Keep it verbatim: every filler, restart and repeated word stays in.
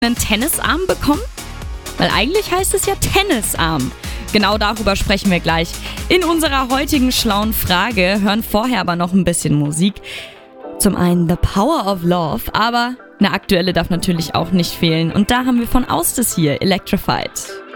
einen Tennisarm bekommen? Weil eigentlich heißt es ja Tennisarm. Genau darüber sprechen wir gleich in unserer heutigen schlauen Frage, hören vorher aber noch ein bisschen Musik. Zum einen The Power of Love, aber eine aktuelle darf natürlich auch nicht fehlen. Und da haben wir von Aus das hier, Electrified.